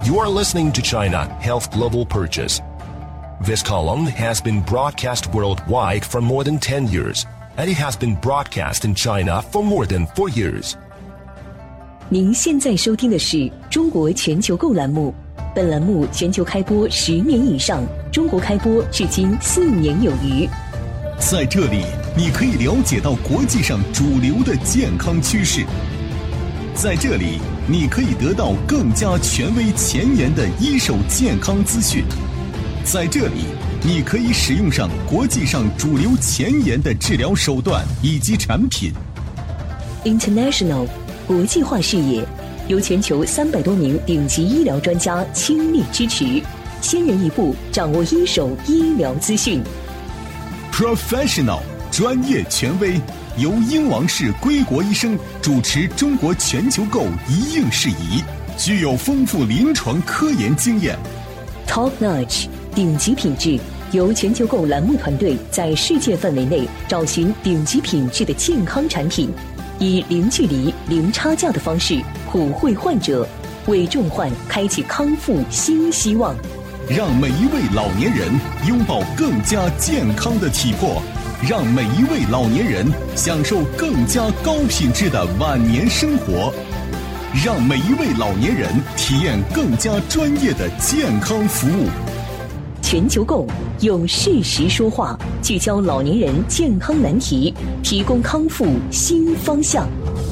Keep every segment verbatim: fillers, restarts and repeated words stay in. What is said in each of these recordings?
You are listening to China Health Global Purchase. This column has been broadcast worldwide for more than ten years, and it has been broadcast in China for more than four years. 您现在收听的是中国全球购栏目，本栏目全球开播十年以上，中国开播至今四年有余。 在这里，你可以了解到国际上主流的健康趋势。在这里，你可以得到更加权威前沿的一手健康资讯。在这里，你可以使用上国际上主流前沿的治疗手段以及产品。 International 国际化视野，由全球三百多名顶级医疗专家倾力支持，先人一步掌握一手医疗资讯。 Professional 专业权威，由英王氏归国医生主持中国全球购一应事宜，具有丰富临床科研经验。 Top Notch 顶级品质，由全球购栏目团队在世界范围内找寻顶级品质的健康产品，以零距离、零差价的方式普惠患者，为重患开启康复新希望。 让每一位老年人拥抱更加健康的体魄，让每一位老年人享受更加高品质的晚年生活，让每一位老年人体验更加专业的健康服务。 全球购用事实说话，聚焦老年人健康难题，提供康复新方向。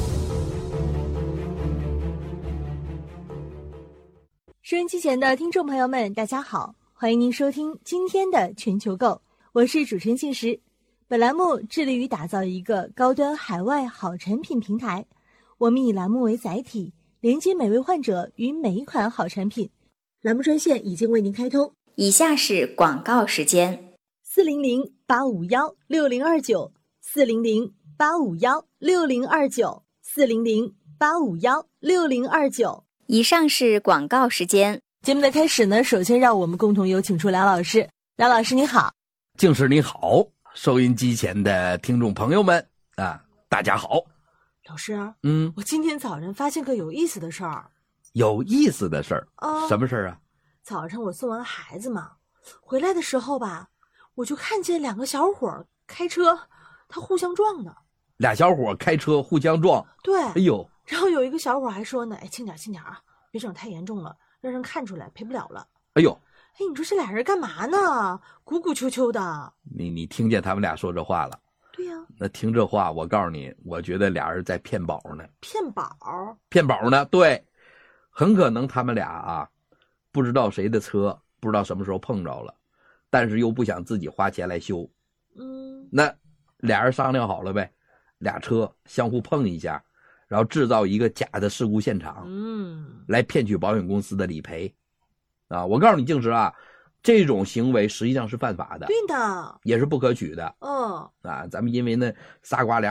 收音机前的听众朋友们，大家好，欢迎您收听今天的全球购，我是主持人庆石。本栏目致力于打造一个高端海外好产品平台，我们以栏目为载体，连接每位患者与每一款好产品。栏目专线已经为您开通， 以下是广告时间： 四零零八五幺六零二九，四零零八五幺六零二九，四零零八五幺六零二九。 以上是广告时间。 节目的开始呢，首先让我们共同有请出梁老师。梁老师你好。 静师你好，收音机前的听众朋友们啊，大家好。 老师， 嗯， 我今天早上发现个有意思的事儿。 有意思的事儿？ 啊， 什么事儿啊？ 早上我送完孩子嘛，回来的时候吧，我就看见两个小伙开车，他互相撞呢。 俩小伙开车互相撞？ 对。 哎呦， 然后有一个小伙还说呢，哎，轻点轻点啊，别整太严重了，让人看出来赔不了了。 哎呦， 哎，你说这俩人干嘛呢？鼓鼓秋秋的。 你你听见他们俩说这话了？ 对呀、啊。 那听这话，我告诉你，我觉得俩人在骗保呢。 骗保？ 骗保呢？对，很可能他们俩啊，不知道谁的车，不知道什么时候碰着了，但是又不想自己花钱来修。 嗯。 那俩人商量好了呗，俩车相互碰一下，然后制造一个假的事故现场， 嗯， 来骗取保险公司的理赔。啊，我告诉你，静石啊，这种行为实际上是犯法的， 对的， 也是不可取的。 嗯， 啊，咱们因为呢仨瓜俩